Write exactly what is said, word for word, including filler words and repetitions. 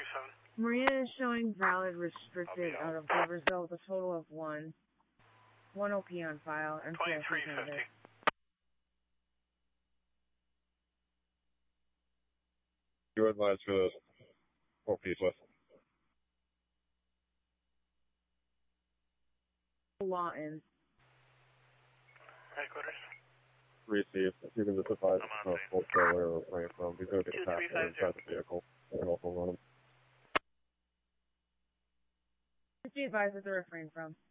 seven. Marina is showing valid restricted out of Gloversville with a total of one. One O P on file. twenty-three fifty. You advise for those four P's left. Lawton. Headquarters. Receive. If you can just advise uh, full trailer or where from. He's going to get past inside the vehicle. You can also run him. Fifty advisors to refrain from.